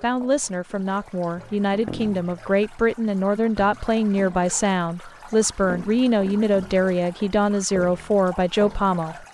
Found listener from Knockmore, United Kingdom of Great Britain and Northern. Playing Nearby Sound, Lisburn, Reno Unido Daria Hidana 04 by Joe Pomo.